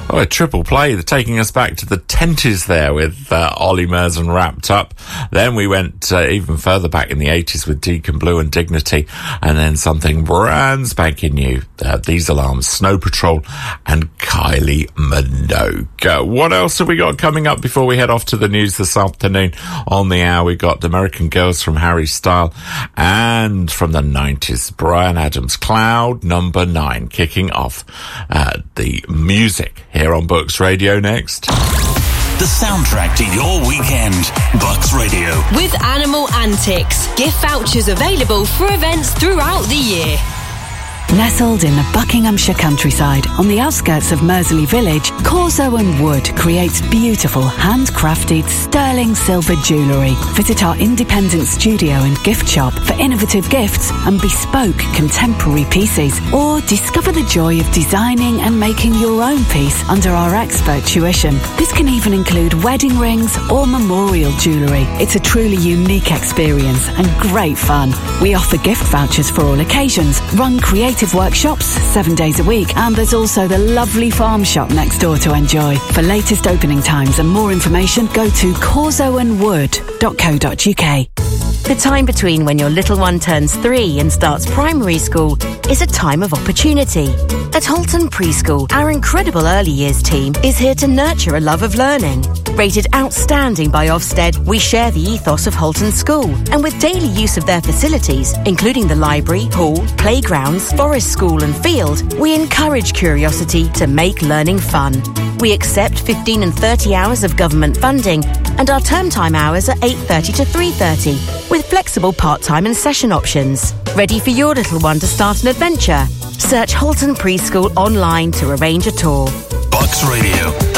Oh, a triple play. They're taking us back to the 10s there with Ollie Merson Wrapped Up. Then we went even further back in the 80s with Deacon Blue and Dignity. And then something brand spanking new. These Alarms, Snow Patrol and Kylie Minogue. What else have we got coming up before we head off to the news this afternoon? On the hour, we got American Girls from Harry Styles, and from the 90s, Bryan Adams, Cloud Number 9, kicking off the music here on Bucks Radio next. The soundtrack to your weekend. Bucks Radio. With Animal Antics. Gift vouchers available for events throughout the year. Nestled in the Buckinghamshire countryside on the outskirts of Mersley Village, Corso & Wood creates beautiful handcrafted sterling silver jewellery. Visit our independent studio and gift shop for innovative gifts and bespoke contemporary pieces, or discover the joy of designing and making your own piece under our expert tuition. This can even include wedding rings or memorial jewellery. It's a truly unique experience and great fun. We offer gift vouchers for all occasions, run creative workshops 7 days a week, and there's also the lovely farm shop next door to enjoy. For latest opening times and more information, go to corsoandwood.co.uk. The time between when your little one turns 3 and starts primary school is a time of opportunity. At Holton Preschool, our incredible early years team is here to nurture a love of learning. Rated outstanding by Ofsted, we share the ethos of Holton School, and with daily use of their facilities, including the library, hall, playgrounds, forest school and field, we encourage curiosity to make learning fun. We accept 15 and 30 hours of government funding, and our term time hours are 8:30 to 3:30, with flexible part-time and session options. Ready for your little one to start an adventure? Search Holton Preschool online to arrange a tour. Bucks Radio.